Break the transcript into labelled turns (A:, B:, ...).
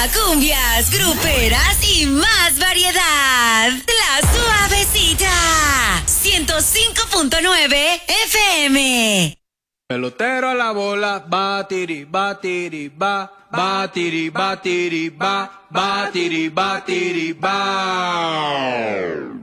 A: cumbias, gruperas y más variedad. La Suavecita. 105.9 FM.
B: Pelotero a la bola, batiri, batiri, ba, batiri, batiri, ba, batiri, batiri, ba.